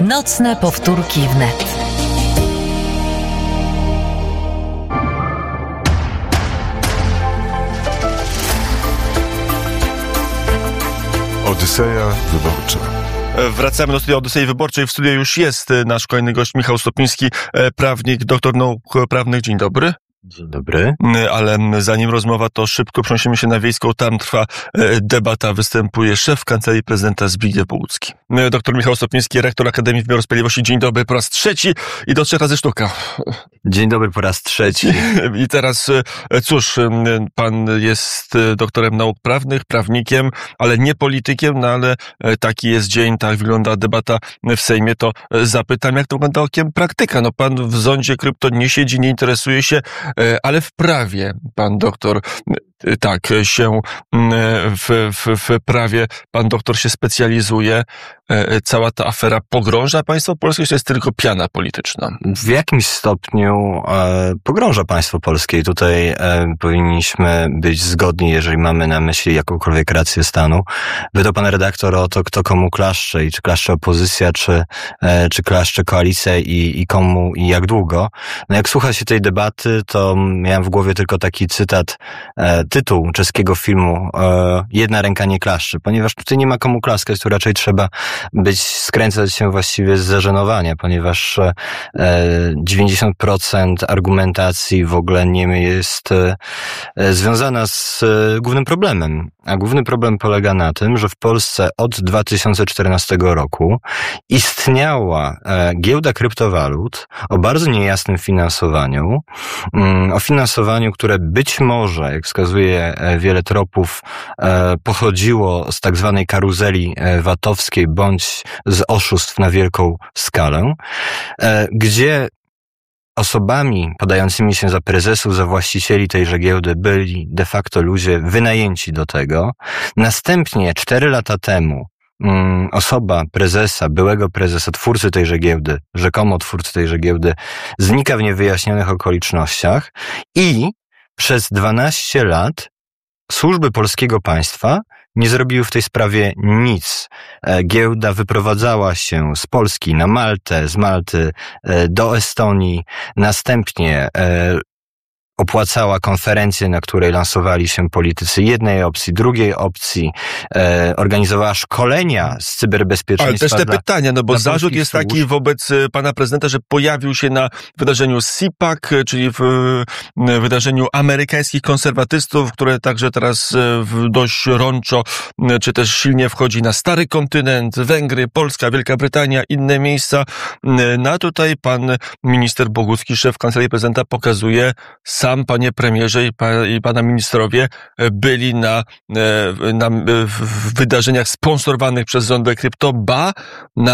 Nocne powtórki wnet. Odyseja wyborcza. Wracamy do studia Odysei Wyborczej. W studiu już jest nasz kolejny gość, Michał Stopiński, prawnik, doktor nauk prawnych. Dzień dobry. Dzień dobry. Ale zanim rozmowa, to szybko przenosimy się na Wiejską. Tam trwa debata. Występuje szef Kancelarii Prezydenta Zbigniew Bogucki. Doktor Michał Stopiński, rektor Akademii Wymiaru Sprawiedliwości. Dzień dobry po raz trzeci i do 3 razy sztuka. Dzień dobry po raz trzeci. I teraz, cóż, pan jest doktorem nauk prawnych, prawnikiem, ale nie politykiem, no ale taki jest dzień, tak wygląda debata w Sejmie. To zapytam, jak to wygląda okiem praktyka. No pan w Zondzie Krypto nie siedzi, nie interesuje się, ale w prawie pan doktor tak się w prawie pan doktor się specjalizuje. Cała ta afera pogrąża państwo polskie, czy jest tylko piana polityczna? W jakimś stopniu pogrąża państwo polskie i tutaj powinniśmy być zgodni, jeżeli mamy na myśli jakąkolwiek rację stanu. Pytał pan redaktor o to, kto komu klaszcze i czy klaszcze opozycja, czy klaszcze koalicja i komu i jak długo. No jak słucha się tej debaty, to miałem w głowie tylko taki cytat, tytuł czeskiego filmu Jedna ręka nie klaszcze, ponieważ tutaj nie ma komu klaskać, tu raczej trzeba skręcać się właściwie z zażenowania, ponieważ 90% argumentacji w ogóle nie jest związana z głównym problemem. A główny problem polega na tym, że w Polsce od 2014 roku istniała giełda kryptowalut o bardzo niejasnym finansowaniu, o finansowaniu, które być może, jak wskazuje wiele tropów, pochodziło z tak zwanej karuzeli VAT-owskiej bądź z oszustw na wielką skalę, gdzie osobami podającymi się za prezesów, za właścicieli tejże giełdy byli de facto ludzie wynajęci do tego. Następnie 4 lata temu osoba prezesa, byłego prezesa, twórcy tejże giełdy, rzekomo twórcy tejże giełdy, znika w niewyjaśnionych okolicznościach i przez 12 lat służby polskiego państwa nie zrobiły w tej sprawie nic. Giełda wyprowadzała się z Polski na Maltę, z Malty do Estonii, następnie opłacała konferencję, na której lansowali się politycy jednej opcji, drugiej opcji, organizowała szkolenia z cyberbezpieczeństwa. Ale też te pytania, no bo zarzut jest taki wobec pana prezydenta, że pojawił się na wydarzeniu CPAC, czyli w wydarzeniu amerykańskich konserwatystów, które także teraz dość rączo, czy też silnie wchodzi na stary kontynent, Węgry, Polska, Wielka Brytania, inne miejsca. No a tutaj pan minister Bogucki, szef Kancelarii Prezydenta, pokazuje, sam, panie premierze i pana ministrowie byli na wydarzeniach sponsorowanych przez Zondę Krypto, ba, na